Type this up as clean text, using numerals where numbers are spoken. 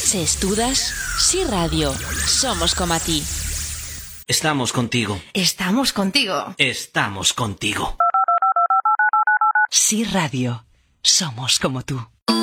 Se estudas, Sí Radio. Somos como a ti. Estamos contigo. Estamos contigo. Estamos contigo. Sí Radio. Somos como tú.